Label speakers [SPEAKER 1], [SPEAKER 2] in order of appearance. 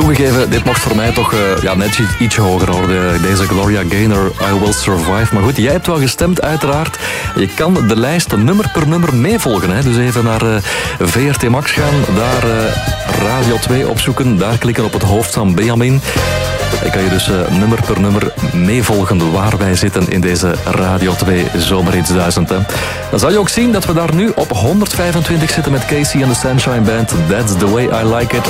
[SPEAKER 1] Toegegeven, dit mocht voor mij toch net ietsje hoger worden. Deze Gloria Gaynor, I Will Survive. Maar goed, jij hebt wel gestemd uiteraard. Je kan de lijst nummer per nummer meevolgen. Hè? Dus even naar VRT Max gaan, daar Radio 2 opzoeken, daar klikken op het hoofd van Benjamin. Dan kan je dus nummer per nummer meevolgen waar wij zitten in deze Radio 2 Zomerhits 1000. Hè. Dan zal je ook zien dat we daar nu op 125 zitten met Casey and the Sunshine Band. That's the way I like it.